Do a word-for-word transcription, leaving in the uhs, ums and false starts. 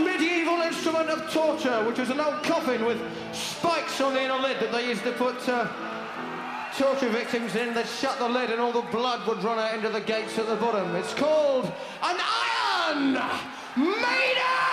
medieval instrument of torture, which was an old coffin with spikes on the inner lid that they used to put uh, torture victims in. They'd shut the lid and all the blood would run out into the gates at the bottom. It's called an Iron Maiden!